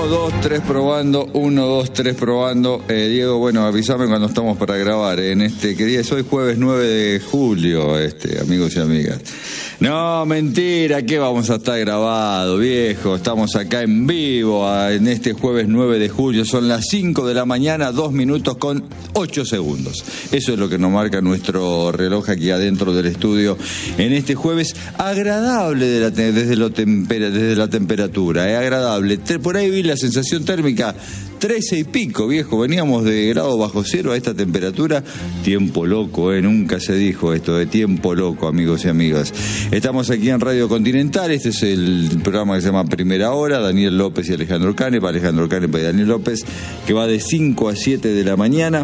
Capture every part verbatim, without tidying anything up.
dos, tres probando, uno, dos, tres probando. Eh, Diego, bueno, avísame cuando estamos para grabar. Eh, en este, ¿qué día es hoy? Jueves nueve de julio, este, amigos y amigas. No, mentira, ¿qué vamos a estar grabado, viejo? Estamos acá en vivo a, en este jueves nueve de julio. Son las cinco de la mañana, dos minutos con ocho segundos. Eso es lo que nos marca nuestro reloj aquí adentro del estudio en este jueves agradable de la, desde, lo tempera, desde la temperatura, eh, agradable. Por ahí vi la sensación térmica trece y pico, viejo. Veníamos de grado bajo cero a esta temperatura. Tiempo loco, eh. Nunca se dijo esto de tiempo loco, amigos y amigas. Estamos aquí en Radio Continental. Este es el programa que se llama Primera Hora. Daniel López y Alejandro Canepa. Alejandro Canepa y Daniel López, que va de cinco a siete de la mañana.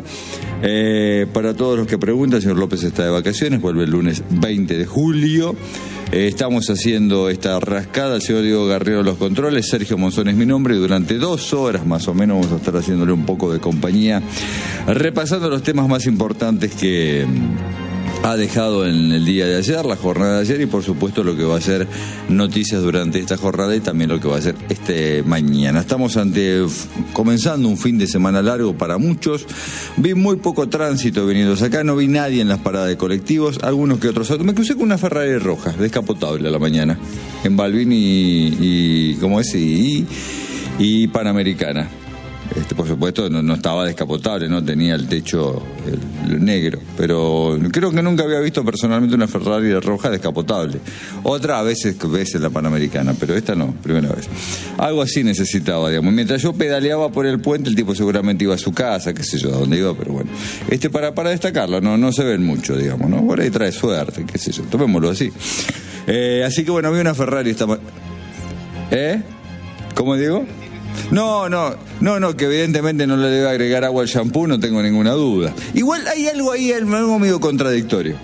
Eh, para todos los que preguntan, el señor López está de vacaciones. Vuelve el lunes veinte de julio. Eh, estamos haciendo esta rascada, el señor Diego Garrido los controles, Sergio Monzón es mi nombre, y durante dos horas más o menos vamos a estar haciéndole un poco de compañía, repasando los temas más importantes que ha dejado en el día de ayer, la jornada de ayer, y por supuesto lo que va a ser noticias durante esta jornada y también lo que va a ser este mañana. Estamos ante comenzando un fin de semana largo para muchos. Vi muy poco tránsito veniendo acá, no vi nadie en las paradas de colectivos, algunos que otros autos. Me crucé con una Ferrari roja, descapotable a la mañana, en Balbín y, y ¿cómo es? Y, y Panamericana. Este, por supuesto no, no estaba descapotable, no tenía el techo el, el negro, pero creo que nunca había visto personalmente una Ferrari roja descapotable. Otra a veces ves en la Panamericana, pero esta no, primera vez. Algo así necesitaba, digamos. Mientras yo pedaleaba por el puente, el tipo seguramente iba a su casa, qué sé yo, a dónde iba, pero bueno. Este para, para destacarlo, no, no se ven mucho, digamos, ¿no? Por ahí trae suerte, qué sé yo, tomémoslo así. Eh, así que bueno, vi una Ferrari esta ma- ¿Eh? ¿Cómo digo? No, no, no, no, que evidentemente no le debe agregar agua al shampoo, no tengo ninguna duda. Igual hay algo ahí, algo medio contradictorio.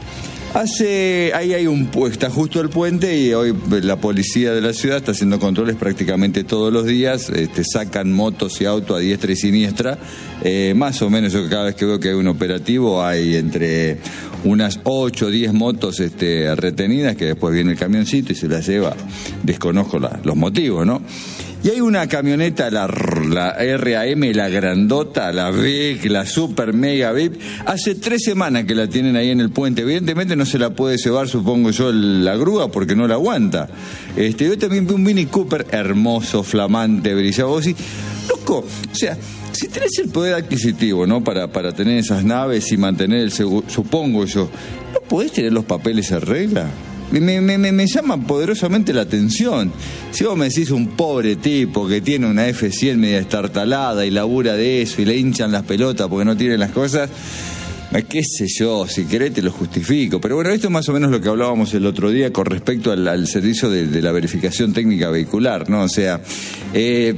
Hace, ahí hay un, está justo el puente y hoy la policía de la ciudad está haciendo controles prácticamente todos los días, este, sacan motos y autos a diestra y siniestra, eh, más o menos yo cada vez que veo que hay un operativo hay entre unas ocho o diez motos este, retenidas, que después viene el camioncito y se las lleva, desconozco la, los motivos, ¿no? Y hay una camioneta, la, la R A M, la grandota, la V I C, la Super Mega V I P, hace tres semanas que la tienen ahí en el puente. Evidentemente no se la puede llevar, supongo yo, la grúa, porque no la aguanta. Este, yo también vi un Mini Cooper hermoso, flamante, brillado. Y, loco, o sea, si tenés el poder adquisitivo, ¿no? Para, para tener esas naves y mantener el seguro, supongo yo, ¿no podés tener los papeles en regla? Me, me, me, me llama poderosamente la atención. Si vos me decís un pobre tipo que tiene una F cien media estartalada y labura de eso y le hinchan las pelotas porque no tiene las cosas, qué sé yo, si querés te lo justifico. Pero bueno, esto es más o menos lo que hablábamos el otro día con respecto al, al servicio de, de la verificación técnica vehicular, ¿no? O sea, eh...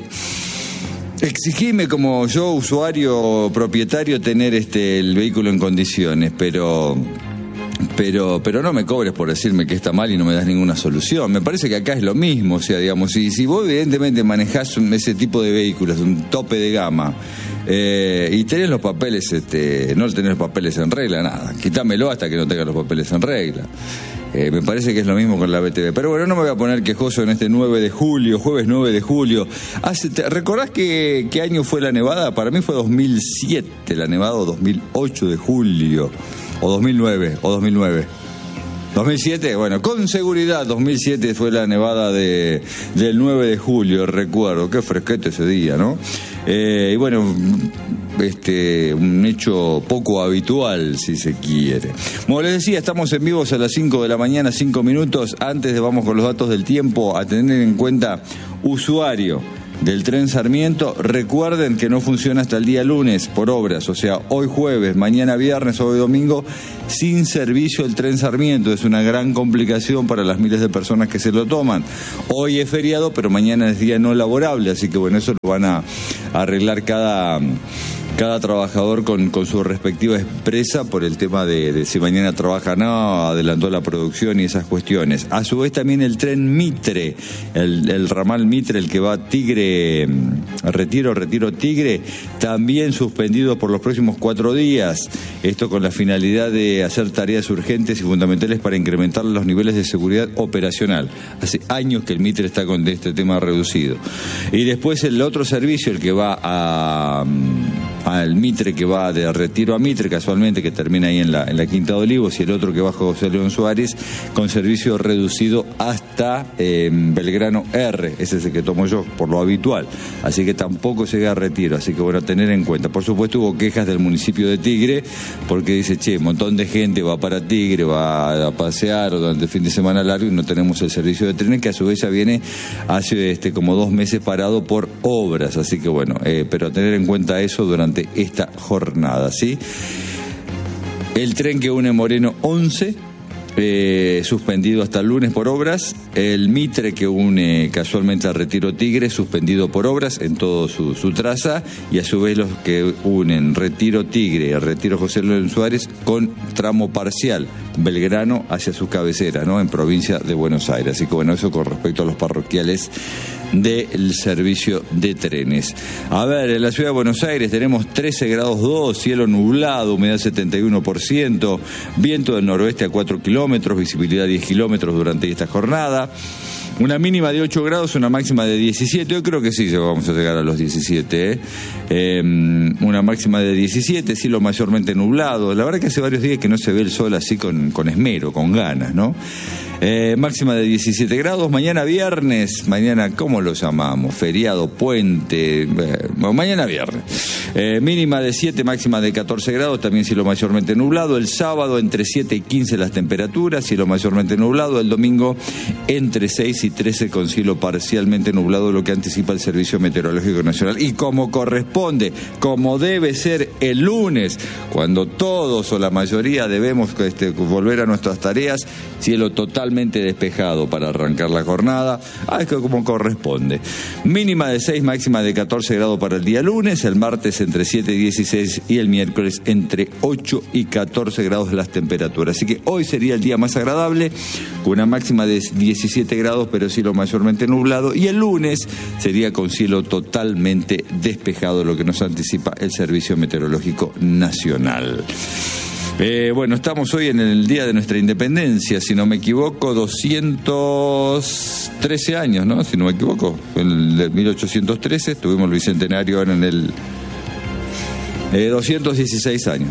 exigime como yo, usuario propietario, tener este el vehículo en condiciones, pero... Pero, pero no me cobres por decirme que está mal y no me das ninguna solución. Me parece que acá es lo mismo, o sea, digamos, si, si vos evidentemente manejás un, ese tipo de vehículos, un tope de gama, eh, y tenés los papeles, este, no tenés los papeles en regla, nada, quítamelo hasta que no tengas los papeles en regla. Eh, me parece que es lo mismo con la B T V. Pero bueno, no me voy a poner quejoso en este nueve de julio, jueves nueve de julio. Hace, te, ¿recordás que, qué año fue la nevada? Para mí fue dos mil siete la nevada, o dos mil ocho de julio. O dos mil nueve, o dos mil nueve. ¿dos mil siete? Bueno, con seguridad, dos mil siete fue la nevada de, del nueve de julio, recuerdo. Qué fresquete ese día, ¿no? Eh, y bueno, este, un hecho poco habitual, si se quiere. Como les decía, estamos en vivos a las cinco de la mañana, cinco minutos. Antes de vamos con los datos del tiempo, a tener en cuenta usuario del tren Sarmiento, recuerden que no funciona hasta el día lunes por obras, o sea, hoy jueves, mañana viernes, hoy domingo, sin servicio el tren Sarmiento. Es una gran complicación para las miles de personas que se lo toman. Hoy es feriado, pero mañana es día no laborable, así que bueno, eso lo van a arreglar cada... cada trabajador con, con su respectiva empresa por el tema de, de si mañana trabaja o no, adelantó la producción y esas cuestiones. A su vez también el tren Mitre, el, el ramal Mitre, el que va Tigre, Retiro, Retiro Tigre, también suspendido por los próximos cuatro días. Esto con la finalidad de hacer tareas urgentes y fundamentales para incrementar los niveles de seguridad operacional. Hace años que el Mitre está con este tema reducido. Y después el otro servicio, el que va a... al Mitre, que va de Retiro a Mitre, casualmente, que termina ahí en la, en la Quinta de Olivos, y el otro que va a José León Suárez, con servicio reducido hasta eh, Belgrano R, ese es el que tomo yo, por lo habitual, así que tampoco se llega a Retiro, así que bueno, tener en cuenta. Por supuesto hubo quejas del municipio de Tigre, porque dice, che, un montón de gente va para Tigre, va a pasear durante el fin de semana largo y no tenemos el servicio de trenes, que a su vez ya viene hace este, como dos meses parado por obras, así que bueno, eh, pero tener en cuenta eso durante esta jornada, ¿sí? El tren que une Moreno once, eh, suspendido hasta el lunes por obras. El Mitre que une casualmente a Retiro Tigre, suspendido por obras en todo su, su traza, y a su vez los que unen Retiro Tigre y Retiro José León Suárez con tramo parcial, Belgrano hacia su cabecera, ¿no? En provincia de Buenos Aires. Así que bueno, eso con respecto a los parroquiales del servicio de trenes. A ver, en la ciudad de Buenos Aires tenemos trece grados dos, cielo nublado, humedad setenta y uno por ciento, viento del noroeste a cuatro kilómetros, visibilidad diez kilómetros durante esta jornada. Una mínima de ocho grados, una máxima de diecisiete. Yo creo que sí vamos a llegar a los diecisiete. ¿eh? Eh, una máxima de diecisiete, cielo mayormente nublado. La verdad que hace varios días que no se ve el sol así con, con esmero, con ganas, ¿no? Eh, máxima de diecisiete grados. Mañana viernes, mañana, ¿cómo lo llamamos? Feriado, puente, eh, mañana viernes. Eh, mínima de siete, máxima de catorce grados, también cielo mayormente nublado. El sábado entre siete y quince las temperaturas, cielo mayormente nublado. El domingo entre seis y trece con cielo parcialmente nublado, lo que anticipa el Servicio Meteorológico Nacional. Y como corresponde, como debe ser el lunes, cuando todos o la mayoría debemos este, volver a nuestras tareas, cielo totalmente despejado para arrancar la jornada, ah, es que como corresponde. Mínima de seis, máxima de catorce grados para el día lunes, el martes entre siete y dieciséis y el miércoles entre ocho y catorce grados las temperaturas. Así que hoy sería el día más agradable, con una máxima de diecisiete grados, pero cielo mayormente nublado, y el lunes sería con cielo totalmente despejado, lo que nos anticipa el Servicio Meteorológico Nacional. Eh, bueno, estamos hoy en el día de nuestra independencia, si no me equivoco, doscientos trece años, ¿no? Si no me equivoco, en el mil ochocientos trece, tuvimos el bicentenario ahora en el eh, doscientos dieciséis años.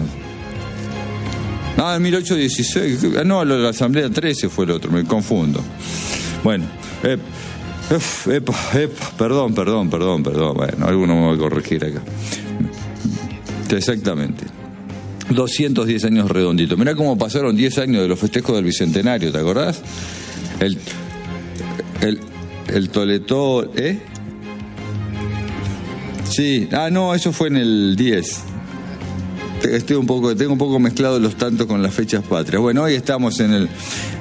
No, en mil ochocientos dieciséis, no, la Asamblea trece fue el otro, me confundo. Bueno, eh, uf, epa, epa, perdón, perdón, perdón, perdón, bueno, alguno me va a corregir acá. Exactamente. doscientos diez años redonditos. Mirá cómo pasaron diez años de los festejos del Bicentenario, ¿te acordás? El, el, el Toletó, ¿eh? Sí, ah, no, eso fue en el diez. Estoy un poco, tengo un poco mezclado los tantos con las fechas patrias. Bueno, hoy estamos en el...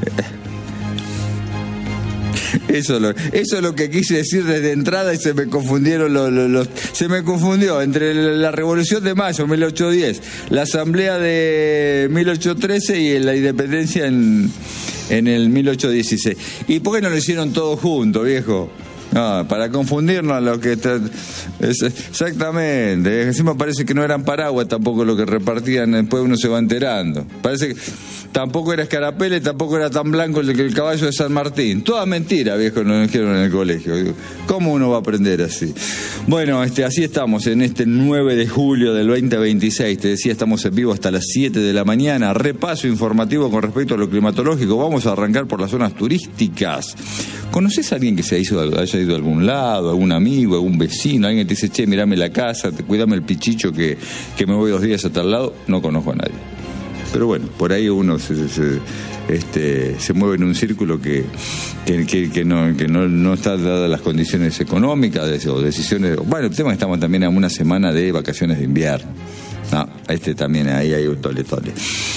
Eso, lo, eso es lo que quise decir desde entrada y se me confundieron los, los, los se me confundió entre la Revolución de Mayo, mil ochocientos diez, la Asamblea de mil ochocientos trece y la Independencia en, en el mil ochocientos dieciséis. ¿Y por qué no lo hicieron todos juntos, viejo? No, para confundirnos a lo que... Es, exactamente. Encima parece que no eran paraguas tampoco lo que repartían, después uno se va enterando. Parece que tampoco era escarapela, tampoco era tan blanco el, el caballo de San Martín. Toda mentira, viejo, nos dijeron en el colegio. ¿Cómo uno va a aprender así? Bueno, este, así estamos en este nueve de julio del veinte veintiséis. Te decía, estamos en vivo hasta las siete de la mañana. Repaso informativo con respecto a lo climatológico. Vamos a arrancar por las zonas turísticas. ¿Conoces a alguien que se haya ido a algún lado, algún amigo, algún vecino, alguien que te dice, che, mirame la casa, te, cuídame el pichicho que, que me voy dos días a tal lado? No conozco a nadie. Pero bueno, por ahí uno se, se, se, este, se mueve en un círculo que, que, que, que, no, que no, no está dadas las condiciones económicas o decisiones. Bueno, el tema es que estamos también a una semana de vacaciones de invierno. No, este también, ahí hay un tole tole.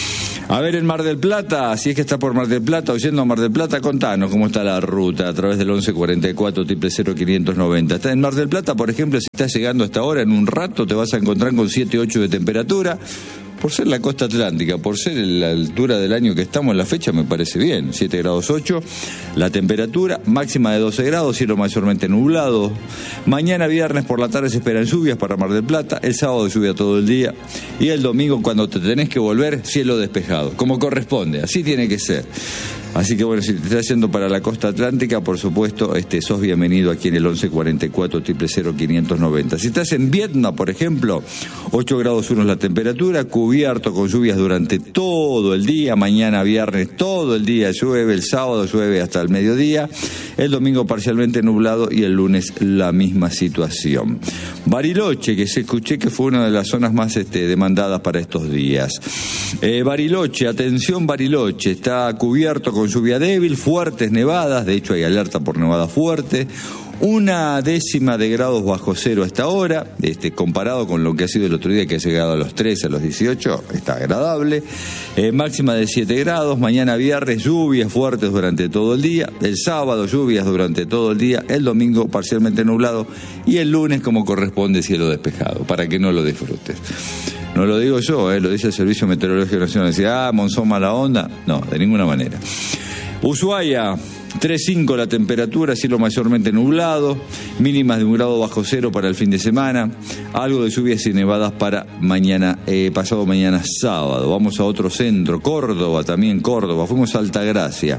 A ver, en Mar del Plata, si es que está por Mar del Plata o yendo a Mar del Plata, contanos cómo está la ruta a través del once cuarenta y cuatro, triple cero, quinientos noventa. Está en Mar del Plata, por ejemplo, si estás llegando hasta ahora, en un rato te vas a encontrar con siete, ocho de temperatura. Por ser la costa atlántica, por ser la altura del año que estamos en la fecha, me parece bien. siete grados ocho, la temperatura máxima de doce grados, cielo mayormente nublado. Mañana viernes por la tarde se esperan lluvias para Mar del Plata, el sábado lluvia todo el día y el domingo cuando te tenés que volver, cielo despejado, como corresponde, así tiene que ser. Así que bueno, si te estás yendo para la costa atlántica, por supuesto, este, sos bienvenido aquí en el once cuarenta y cuatro, triple cero, quinientos noventa. Si estás en Vietnam, por ejemplo, ocho grados uno es la temperatura, cubierto con lluvias durante todo el día, mañana viernes todo el día llueve, el sábado llueve hasta el mediodía, el domingo parcialmente nublado y el lunes la misma situación. Bariloche, que se escuché que fue una de las zonas más este, demandadas para estos días. Eh, Bariloche, atención Bariloche, está cubierto con lluvia débil, fuertes nevadas, de hecho hay alerta por nevada fuerte, una décima de grados bajo cero hasta ahora, este, comparado con lo que ha sido el otro día que ha llegado a los trece, a los dieciocho, está agradable, eh, máxima de siete grados, mañana viernes lluvias fuertes durante todo el día, el sábado lluvias durante todo el día, el domingo parcialmente nublado y el lunes como corresponde cielo despejado, para que no lo disfrutes. No lo digo yo, eh, lo dice el Servicio Meteorológico Nacional. Dice, ah, Monzón mala onda. No, de ninguna manera. Ushuaia, tres cinco la temperatura, cielo mayormente nublado, mínimas de un grado bajo cero para el fin de semana, algo de lluvias y nevadas para mañana, eh, pasado mañana sábado. Vamos a otro centro, Córdoba, también Córdoba, fuimos a Altagracia.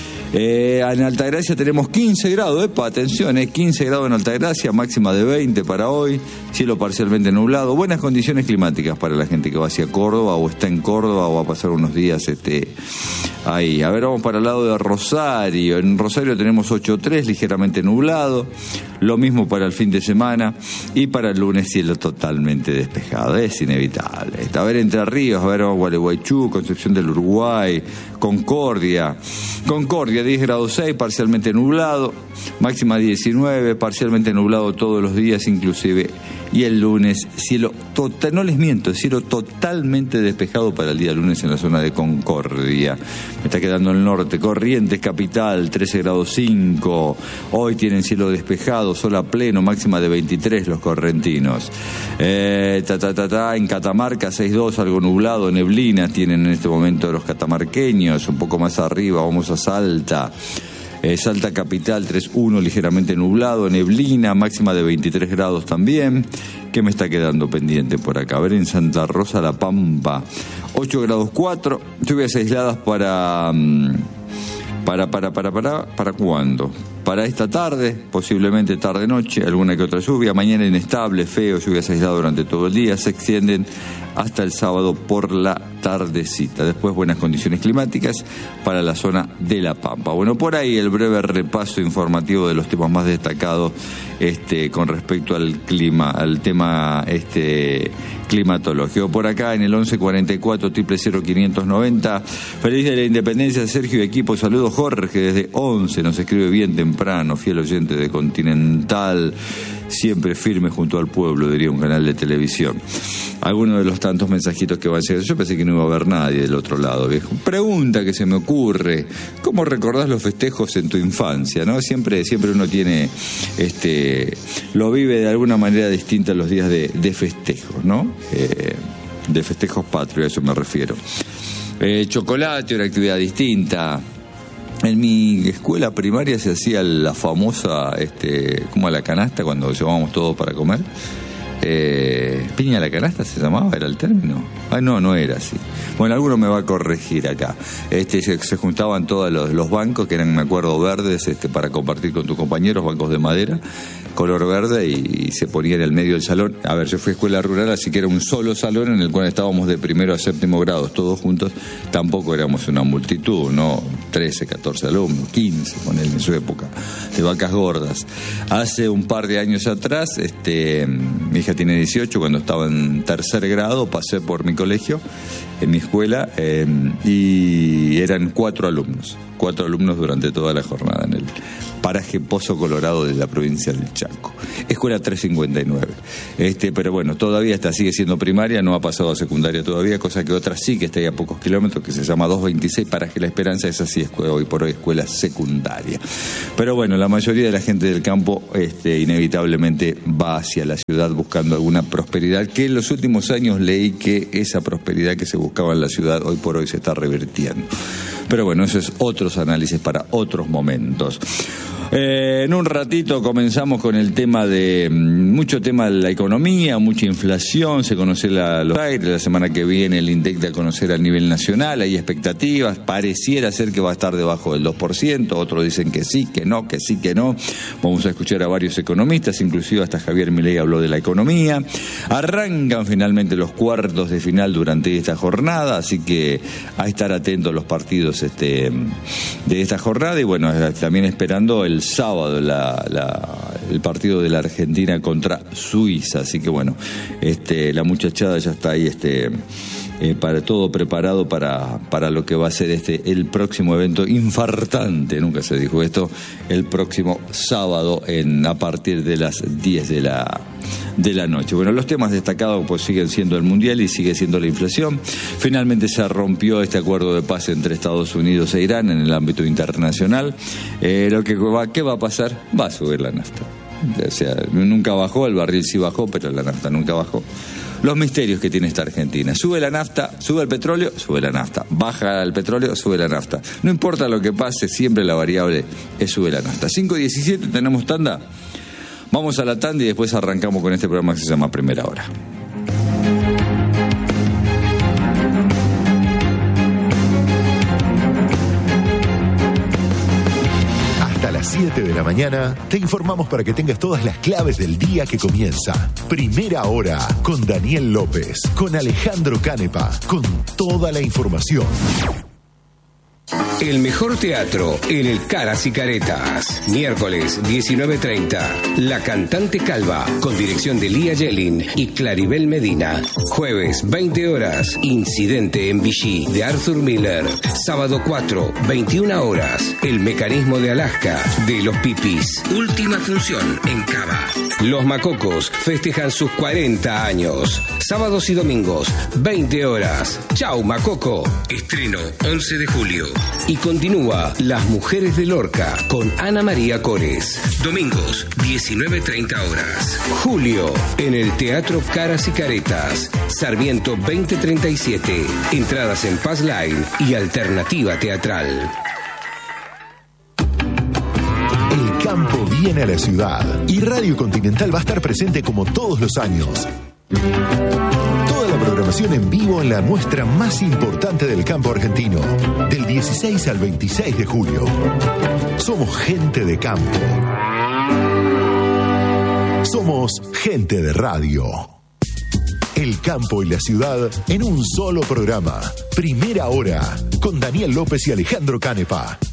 Eh, en Altagracia tenemos quince grados, epa, atención, eh, quince grados en Altagracia, máxima de veinte para hoy, cielo parcialmente nublado, buenas condiciones climáticas para la gente que va hacia Córdoba o está en Córdoba o va a pasar unos días este, ahí. A ver, vamos para el lado de Rosario. En Rosario tenemos ocho tres, ligeramente nublado, lo mismo para el fin de semana y para el lunes cielo totalmente despejado, es inevitable. A ver, Entre Ríos, a ver, Gualeguaychú, Concepción del Uruguay, Concordia, Concordia diez grados seis, parcialmente nublado, máxima diecinueve, parcialmente nublado todos los días inclusive, y el lunes cielo total, no les miento, cielo totalmente despejado para el día lunes en la zona de Concordia. Me está quedando el norte, Corrientes capital, trece grados cinco, hoy tienen cielo despejado, sol a pleno, máxima de veintitrés los correntinos. Eh, ta, ta, ta, ta, en Catamarca seis dos, algo nublado, neblina tienen en este momento los catamarqueños, un poco más arriba, vamos a Salta. Eh, Salta capital tres uno, ligeramente nublado, neblina, máxima de veintitrés grados también. ¿Qué me está quedando pendiente por acá? A ver, en Santa Rosa La Pampa, ocho grados cuatro, lluvias aisladas para... Para, para, para, para, ¿para cuándo? Para esta tarde, posiblemente tarde-noche, alguna que otra lluvia. Mañana inestable, feo, lluvias aisladas durante todo el día. Se extienden hasta el sábado por la tardecita. Después buenas condiciones climáticas para la zona de La Pampa. Bueno, por ahí el breve repaso informativo de los temas más destacados este, con respecto al clima, al tema este, climatológico. Por acá en el once cuarenta y cuatro, triple cero, quinientos noventa. Feliz de la Independencia, Sergio y equipo. Saludos, Jorge, desde once. Nos escribe bien temprano, fiel oyente de Continental. Siempre firme junto al pueblo, diría un canal de televisión. Algunos de los tantos mensajitos que van a llegar. Yo pensé que no iba a haber nadie del otro lado, viejo. Pregunta que se me ocurre: ¿cómo recordás los festejos en tu infancia? ¿No? Siempre, siempre uno tiene, este, lo vive de alguna manera distinta los días de, de festejos, ¿no? Eh, de festejos patrios, a eso me refiero. Eh, chocolate, una actividad distinta. En mi escuela primaria se hacía la famosa, este, como a la canasta cuando llevábamos todo para comer. Eh, piña a la canasta se llamaba, era el término. Ah, no, no era así. Bueno, alguno me va a corregir acá. Este, se, se juntaban todos los, los bancos, que eran, me acuerdo, verdes, este, para compartir con tus compañeros, bancos de madera, color verde, y, y se ponía en el medio del salón. A ver, yo fui a escuela rural, así que era un solo salón en el cual estábamos de primero a séptimo grados, todos juntos. Tampoco éramos una multitud, ¿no? trece, catorce alumnos, quince, con él en su época, de vacas gordas. Hace un par de años atrás, este, mi hija tiene dieciocho, cuando estaba en tercer grado, pasé por mi colegio en mi escuela, eh, y eran cuatro alumnos, cuatro alumnos durante toda la jornada en el paraje Pozo Colorado de la provincia del Chaco. Escuela trescientos cincuenta y nueve. Este, pero bueno, todavía esta sigue siendo primaria, no ha pasado a secundaria todavía, cosa que otra sí que está ahí a pocos kilómetros, que se llama doscientos veintiséis Paraje La Esperanza, esa sí es hoy por hoy escuela secundaria. Pero bueno, la mayoría de la gente del campo este, inevitablemente va hacia la ciudad buscando alguna prosperidad, que en los últimos años leí que esa prosperidad que se buscaba en la ciudad hoy por hoy se está revirtiendo. Pero bueno, eso es otros análisis para otros momentos. Eh, en un ratito comenzamos con el tema de, mucho tema de la economía, mucha inflación, se conoce la, los aires, la semana que viene el INDEC da a conocer a nivel nacional, hay expectativas, pareciera ser que va a estar debajo del dos por ciento, otros dicen que sí, que no, que sí, que no, vamos a escuchar a varios economistas, inclusive hasta Javier Milei habló de la economía, arrancan finalmente los cuartos de final durante esta jornada, así que a estar atentos a los partidos este, de esta jornada y bueno, también esperando el sábado la, la, el partido de la Argentina contra Suiza, así que bueno, este, la muchachada ya está ahí este, eh, para todo preparado para, para lo que va a ser este el próximo evento infartante, nunca se dijo esto, el próximo sábado en, a partir de las diez de la de la noche. Bueno, los temas destacados pues siguen siendo el Mundial y sigue siendo la inflación. Finalmente se rompió este acuerdo de paz entre Estados Unidos e Irán en el ámbito internacional. Eh, lo que va, ¿qué va a pasar? Va a subir la nafta. O sea, nunca bajó, el barril sí bajó, pero la nafta nunca bajó. Los misterios que tiene esta Argentina. Sube la nafta, sube el petróleo, sube la nafta. Baja el petróleo, sube la nafta. No importa lo que pase, siempre la variable es sube la nafta. cinco diecisiete, tenemos tanda. Vamos a la tanda y después arrancamos con este programa que se llama Primera Hora. Hasta las siete de la mañana te informamos para que tengas todas las claves del día que comienza. Primera Hora con Daniel López, con Alejandro Canepa, con toda la información. El mejor teatro en el Caras y Caretas. Miércoles diecinueve treinta. La Cantante Calva, con dirección de Lía Yelin y Claribel Medina. Jueves veinte horas. Incidente en Vichy, de Arthur Miller. Sábado cuatro, veintiuna horas. El Mecanismo de Alaska, de Los Pipis. Última función en Cava. Los Macocos festejan sus cuarenta años. Sábados y domingos, veinte horas. Chau Macoco. Estreno once de julio. Y continúa Las Mujeres de Lorca con Ana María Cores. Domingos, diecinueve treinta horas. Julio, en el Teatro Caras y Caretas. Sarmiento veinte treinta y siete. Entradas en Paz Line y Alternativa Teatral. El campo viene a la ciudad y Radio Continental va a estar presente como todos los años. Toda la programación en vivo en la muestra más importante del campo argentino, del dieciséis al veintiséis de julio. Somos gente de campo. Somos gente de radio. El campo y la ciudad en un solo programa. Primera Hora, con Daniel López y Alejandro Canepa.